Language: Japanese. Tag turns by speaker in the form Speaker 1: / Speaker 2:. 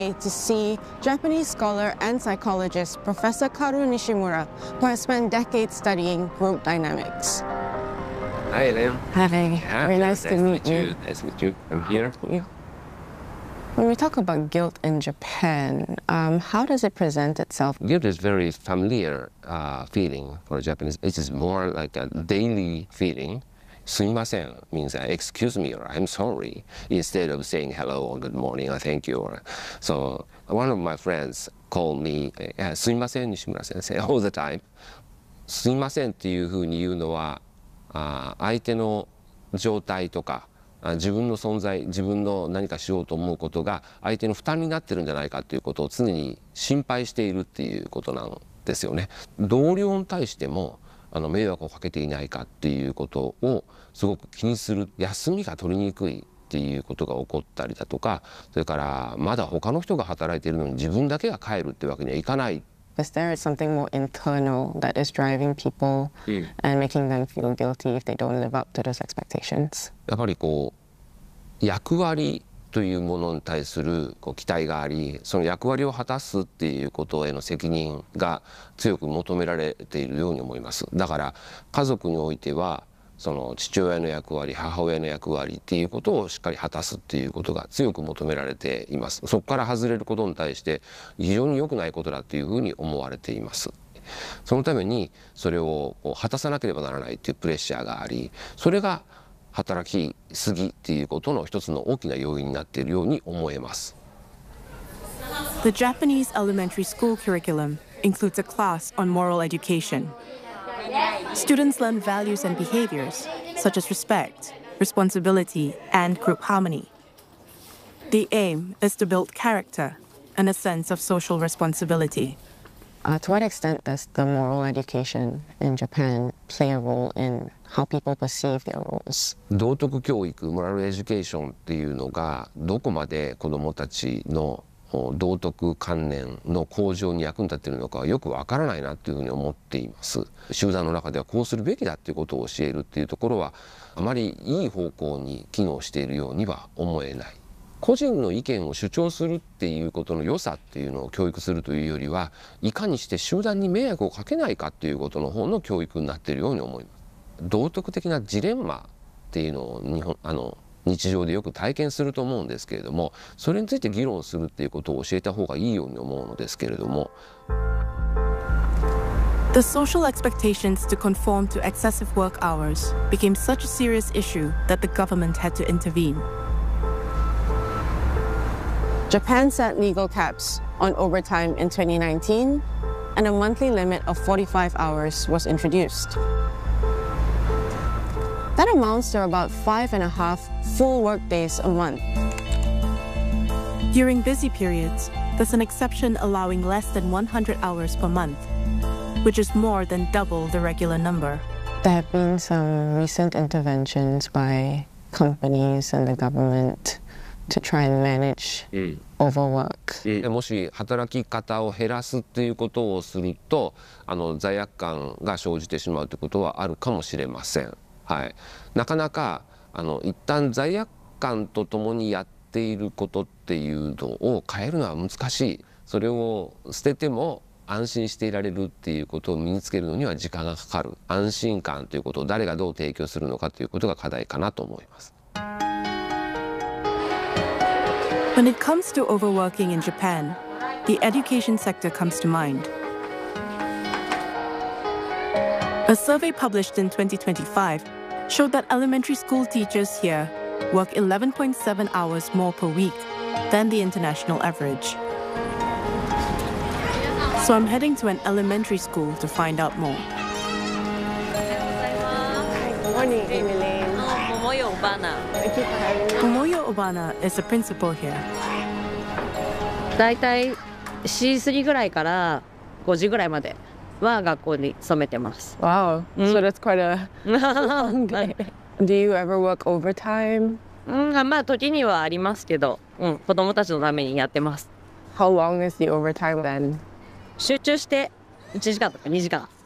Speaker 1: To see Japanese scholar and psychologist Professor Karu Nishimura, who has spent decades studying group dynamics.
Speaker 2: Hi, Elaine.
Speaker 1: Hi,
Speaker 2: Yeah,
Speaker 1: very nice to meet you.
Speaker 2: Nice to meet you. I'm here.
Speaker 1: When we talk about guilt in Japan, how does it present itself?
Speaker 2: Guilt is very familiar feeling for Japanese. It is more like a daily feeling. すみません means excuse me or I'm sorry instead of saying hello or good morning or thank you. So one of my friends called me すみません西村先生 all the time. すみませんっていうふうに言うのは相手の状態とか自分の存在自分の何かしようと思うことが相手の負担になってるんじゃないかということを常に心配しているっていうことなんですよね。同僚に対しても迷惑をかけていないかっていうことをすごく気にする。休みが取りにくいっていうことが起こったりだとか、それからまだ他の人が働いているのに自分だけが帰るってわけにはいかない。
Speaker 1: Is there something more internal that is driving people and making them feel guilty if they don't live up to those expectations?
Speaker 2: やっぱり役割というものに対する期待があり、その役割を果たすっていうことへの責任が強く求められているように思います。だから家族においてはその父親の役割母親の役割っていうことをしっかり果たすっていうことが強く求められています。そこから外れることに対して非常に良くないことだというふうに思われています。そのためにそれを果たさなければならないというプレッシャーがあり、それが働きすぎっていうことの一つの大きな要因になっているように思えます。
Speaker 3: The Japanese elementary school curriculum includes a class on moral education. Students learn values and behaviors such as respect, responsibility, and group harmony. The aim is to build character and a sense of social responsibility.
Speaker 1: To what extent does the moral education in Japan play a role in how people perceive their roles?
Speaker 2: 道徳教育、モラルエデュケーションっていうのがどこまで子どもたちの道徳観念の向上に役に立っているのかはよくわからないなというふうに思っています。集団の中ではこうするべきだっていうことを教えるっていうところはあまりいい方向に機能しているようには思えない。個人の意見を主張するっていうことの良さっていうのを教育するというよりはいかにして集団に迷惑をかけないかっていうことの方の教育になっているように思います。道徳的なジレンマっていうのを日常でよく体験すると思うんですけれども、それについて議論するっていうことを教えた方がいいように思うのですけれども。
Speaker 3: The social expectations to conform to excessive work hours became such a serious issue that the government had to intervene.
Speaker 1: Japan set legal caps on overtime in 2019, and a monthly limit of 45 hours was introduced. That amounts to about 5.5 full workdays a month.
Speaker 3: During busy periods, there's an exception allowing less than 100 hours per month, which is more than double the regular number.
Speaker 1: There have been some recent interventions by companies and the government to try and manage overwork.
Speaker 2: もし働き方を減らすっていうことをすると罪悪感が生じてしまうということはあるかもしれません。はい、なかなか一旦罪悪感とともにやっていることっていうのを変えるのは難しい。それを捨てても安心していられるっていうことを身につけるのには時間がかかる。安心感ということを誰がどう提供するのかということが課題かなと思います。
Speaker 3: When it comes to overworking in Japan, the education sector comes to mind. A survey published in 2025 showed that elementary school teachers here work 11.7 hours more per week than the international average. So I'm heading to an elementary school to find out more.
Speaker 1: Good morning, Emily.
Speaker 4: Momoyo Obana.
Speaker 1: Thank you for having me.
Speaker 3: Momoyo Obana is the principal here.
Speaker 4: だいたい C3 ぐらいから5時ぐらいまでは学校に勤めてます。
Speaker 1: Wow, so that's quite a long day. Do you ever work overtime?
Speaker 4: まあ時にはありますけど、子供たちのためにやってます。
Speaker 1: How long is the overtime then?
Speaker 4: 集中して1時間とか2時間